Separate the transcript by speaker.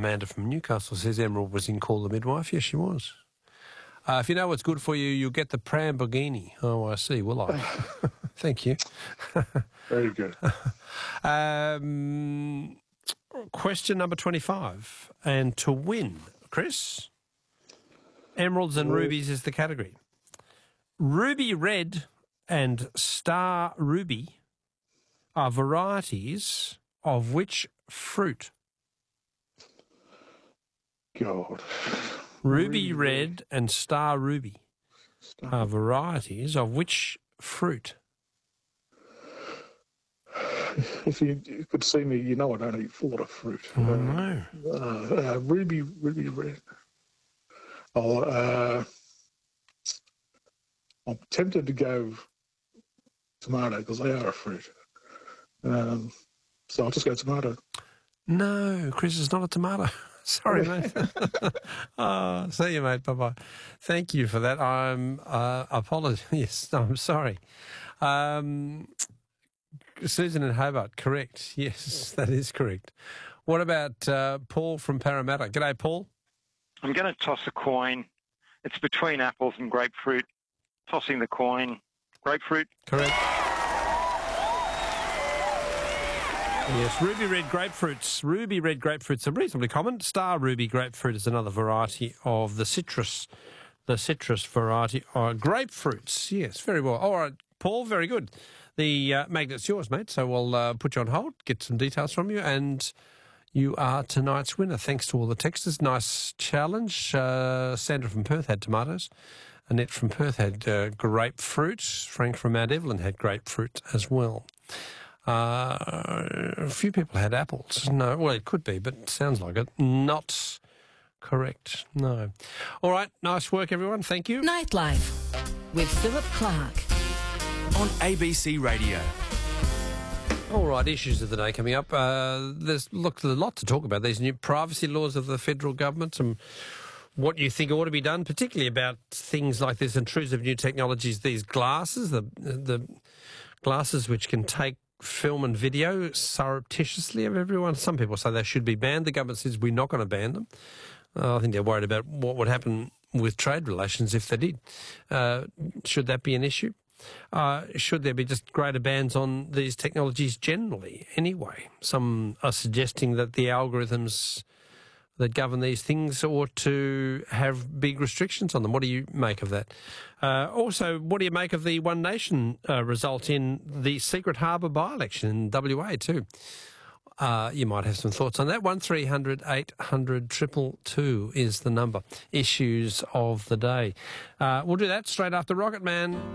Speaker 1: Amanda from Newcastle says Emerald was in Call the Midwife. Yes, she was. If you know what's good for you, you'll get the Pramborghini. Oh, I see. Will I? Thank you.
Speaker 2: Very good.
Speaker 1: Question number 25. And to win, Chris, emeralds and rubies is the category. Ruby red and star ruby are varieties of which fruit?
Speaker 2: God.
Speaker 1: Ruby red and star ruby are varieties of which fruit?
Speaker 2: If you could see me, you know I don't eat a lot of fruit.
Speaker 1: No.
Speaker 2: Ruby red. I'm tempted to go tomato because they are a fruit. So I'll just go tomato.
Speaker 1: No, Chris, it's not a tomato. Sorry, mate. See you, mate. Bye-bye. Thank you for that. Apologies. Yes, I'm sorry. Susan in Hobart, correct. Yes, that is correct. What about Paul from Parramatta? G'day, Paul.
Speaker 3: I'm going to toss a coin. It's between apples and grapefruit. Tossing the coin. Grapefruit.
Speaker 1: Correct. Yes, ruby red grapefruits. Ruby red grapefruits are reasonably common. Star ruby grapefruit is another variety of the citrus variety of grapefruits. Yes, very well. All right, Paul, very good. The magnet's yours, mate, so we'll put you on hold, get some details from you, and you are tonight's winner. Thanks to all the texters. Nice challenge. Sandra from Perth had tomatoes. Annette from Perth had grapefruit. Frank from Mount Evelyn had grapefruit as well. A few people had apples. No, well, it could be, but it sounds like it. Not correct. No. All right. Nice work, everyone. Thank you.
Speaker 4: Nightlife with Philip Clark
Speaker 5: on ABC Radio.
Speaker 1: All right, issues of the day coming up. There's a lot to talk about. These new privacy laws of the federal government and what you think ought to be done, particularly about things like this intrusive new technologies, these glasses, the glasses which can take film and video surreptitiously of everyone. Some people say they should be banned. The government says we're not going to ban them. I think they're worried about what would happen with trade relations if they did. Should that be an issue? Should there be just greater bans on these technologies generally anyway? Some are suggesting that the algorithms that govern these things ought to have big restrictions on them. What do you make of that? Also, what do you make of the One Nation result in the Secret Harbour by-election in WA too? You might have some thoughts on that. 1300 800 222 is the number. Issues of the day. We'll do that straight after Rocket Man.